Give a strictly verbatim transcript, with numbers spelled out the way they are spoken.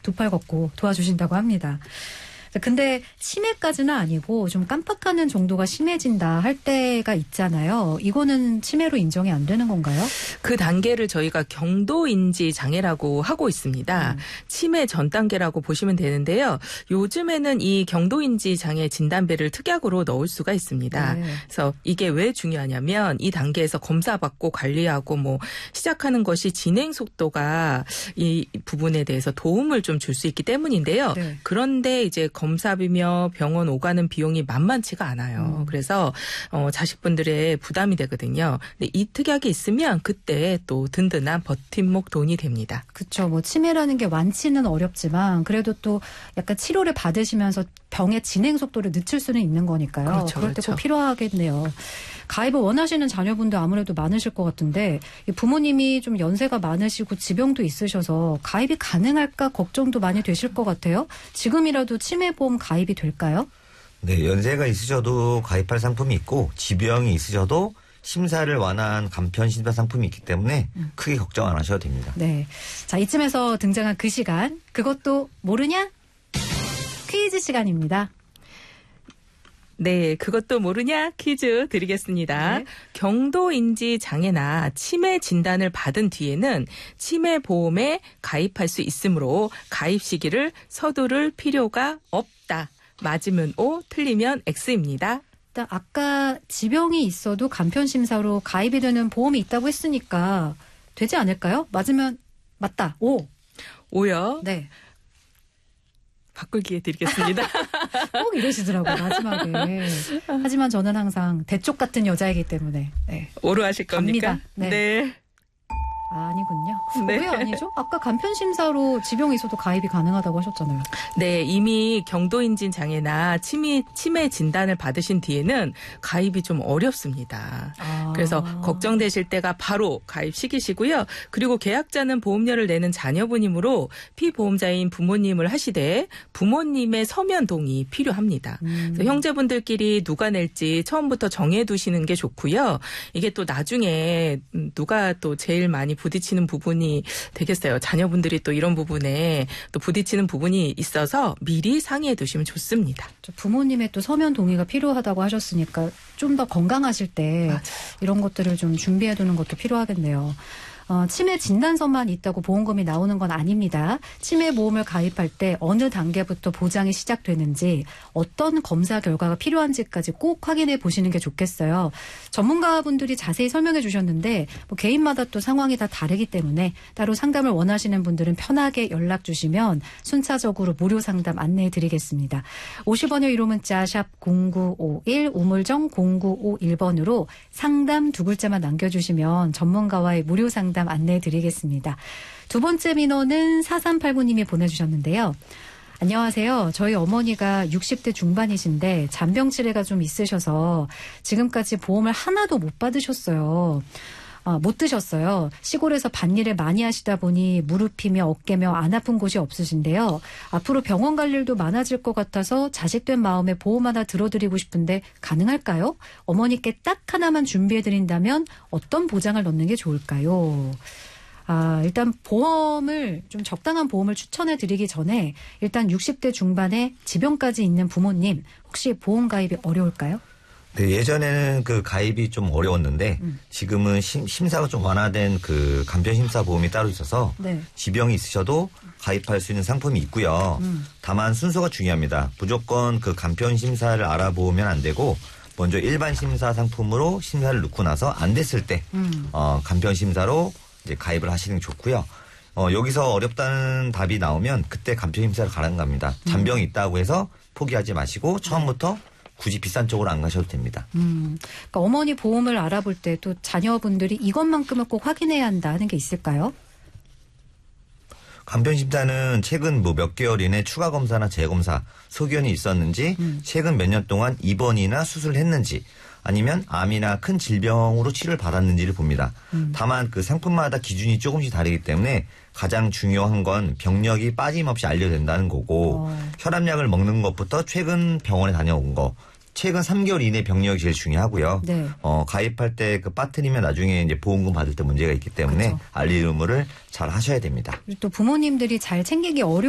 두 팔 걷고 도와주신다고 합니다. 근데 치매까지는 아니고 좀 깜빡하는 정도가 심해진다 할 때가 있잖아요. 이거는 치매로 인정이 안 되는 건가요? 그 단계를 저희가 경도인지 장애라고 하고 있습니다. 음. 치매 전 단계라고 보시면 되는데요. 요즘에는 이 경도인지 장애 진단배를 특약으로 넣을 수가 있습니다. 네. 그래서 이게 왜 중요하냐면 이 단계에서 검사받고 관리하고 뭐 시작하는 것이 진행 속도가 이 부분에 대해서 도움을 좀 줄 수 있기 때문인데요. 네. 그런데 이제 검사비며 병원 오가는 비용이 만만치가 않아요. 음. 그래서 어, 자식분들의 부담이 되거든요. 근데 이 특약이 있으면 그때 또 든든한 버팀목 돈이 됩니다. 그렇죠. 뭐 치매라는 게 완치는 어렵지만 그래도 또 약간 치료를 받으시면서 병의 진행 속도를 늦출 수는 있는 거니까요. 그렇죠, 그럴 때 꼭 그렇죠. 필요하겠네요. 가입을 원하시는 자녀분들 아무래도 많으실 것 같은데 부모님이 좀 연세가 많으시고 지병도 있으셔서 가입이 가능할까 걱정도 많이 되실 것 같아요. 지금이라도 치매보험 가입이 될까요? 네, 연세가 있으셔도 가입할 상품이 있고 지병이 있으셔도 심사를 완화한 간편 심사 상품이 있기 때문에 크게 걱정 안 하셔도 됩니다. 네, 자 이쯤에서 등장한 그 시간, 그것도 모르냐? 퀴즈 시간입니다. 네, 그것도 모르냐 퀴즈 드리겠습니다. 네. 경도인지 장애나 치매 진단을 받은 뒤에는 치매 보험에 가입할 수 있으므로 가입 시기를 서두를 필요가 없다. 맞으면 O, 틀리면 X입니다. 일단 아까 지병이 있어도 간편 심사로 가입이 되는 보험이 있다고 했으니까 되지 않을까요? 맞으면 맞다. O. O요? 네. 바꿀 기회 드리겠습니다. 꼭 이러시더라고요, 마지막에. 하지만 저는 항상 대쪽 같은 여자이기 때문에. 네. 오로 하실 겁니까? 갑니다. 네. 네. 아, 아니군요. 네. 왜 아니죠? 아까 간편심사로 지병이 있어도 가입이 가능하다고 하셨잖아요. 네, 이미 경도인지 장애나 치매, 치매 진단을 받으신 뒤에는 가입이 좀 어렵습니다. 아. 그래서 걱정되실 때가 바로 가입 시기시고요. 그리고 계약자는 보험료를 내는 자녀분이므로 피보험자인 부모님을 하시되 부모님의 서면 동의 필요합니다. 음. 그래서 형제분들끼리 누가 낼지 처음부터 정해두시는 게 좋고요. 이게 또 나중에 누가 또 제일 많이 부딪히는 부분이 되겠어요. 자녀분들이 또 이런 부분에 또 부딪히는 부분이 있어서 미리 상의해 두시면 좋습니다. 부모님의 또 서면 동의가 필요하다고 하셨으니까 좀 더 건강하실 때 맞아요. 이런 것들을 좀 준비해 두는 것도 필요하겠네요. 어, 치매 진단서만 있다고 보험금이 나오는 건 아닙니다. 치매 보험을 가입할 때 어느 단계부터 보장이 시작되는지 어떤 검사 결과가 필요한지까지 꼭 확인해 보시는 게 좋겠어요. 전문가분들이 자세히 설명해 주셨는데 뭐 개인마다 또 상황이 다 다르기 때문에 따로 상담을 원하시는 분들은 편하게 연락 주시면 순차적으로 무료 상담 안내해 드리겠습니다. 오십 원의 유료 문자 샵 공구오일 우물정 공구오일 번으로 상담 두 글자만 남겨주시면 전문가와의 무료 상담 안내해 드리겠습니다. 두 번째 민원은 사삼팔구 님이 보내주셨는데요. 안녕하세요. 저희 어머니가 육십 대 중반이신데 잔병 치레가 좀 있으셔서 지금까지 보험을 하나도 못 받으셨어요. 아, 못 드셨어요. 시골에서 밭일을 많이 하시다 보니 무릎이며 어깨며 안 아픈 곳이 없으신데요. 앞으로 병원 갈 일도 많아질 것 같아서 자식된 마음에 보험 하나 들어드리고 싶은데 가능할까요? 어머니께 딱 하나만 준비해드린다면 어떤 보장을 넣는 게 좋을까요? 아, 일단 보험을 좀 적당한 보험을 추천해드리기 전에 일단 육십 대 중반에 지병까지 있는 부모님 혹시 보험 가입이 어려울까요? 네, 예전에는 그 가입이 좀 어려웠는데 음. 지금은 심, 심사가 좀 완화된 그 간편심사 보험이 따로 있어서 네. 지병이 있으셔도 가입할 수 있는 상품이 있고요. 음. 다만 순서가 중요합니다. 무조건 그 간편심사를 알아보면 안 되고 먼저 일반 심사 상품으로 심사를 넣고 나서 안 됐을 때 음. 어, 간편심사로 이제 가입을 하시는 게 좋고요. 어, 여기서 어렵다는 답이 나오면 그때 간편심사를 가는 겁니다. 잔병이 있다고 해서 포기하지 마시고 처음부터 굳이 비싼 쪽으로 안 가셔도 됩니다. 음, 그러니까 어머니 보험을 알아볼 때 또 자녀분들이 이것만큼은 꼭 확인해야 한다 하는 게 있을까요? 간편심사는 최근 뭐 몇 개월 이내 추가 검사나 재검사, 소견이 있었는지, 음. 최근 몇 년 동안 입원이나 수술을 했는지, 아니면 암이나 큰 질병으로 치료를 받았는지를 봅니다. 음. 다만 그 상품마다 기준이 조금씩 다르기 때문에 가장 중요한 건 병력이 빠짐없이 알려야 된다는 거고 어. 혈압약을 먹는 것부터 최근 병원에 다녀온 거, 최근 삼 개월 이내 병력이 제일 중요하고요. 네. 어, 가입할 때 그 빠뜨리면 나중에 이제 보험금 받을 때 문제가 있기 때문에 그렇죠. 알릴 의무를 잘 하셔야 됩니다. 또 부모님들이 잘 챙기기 어려